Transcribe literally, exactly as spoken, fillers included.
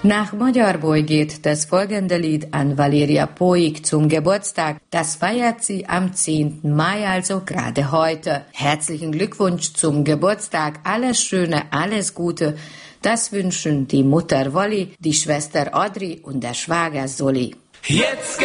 Nach Magyarból geht das folgende Lied an Valeria Poig zum Geburtstag. Das feiert sie am zehnten Mai, also gerade heute. Herzlichen Glückwunsch zum Geburtstag. Alles Schöne, alles Gute. Das wünschen die Mutter Wolli, die Schwester Audrey und der Schwager Soli. Jetzt